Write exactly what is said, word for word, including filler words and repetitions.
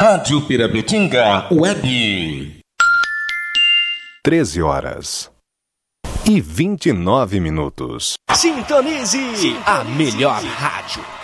Rádio Pirapetinga Web. treze horas e vinte e nove minutos. Sintonize a melhor rádio.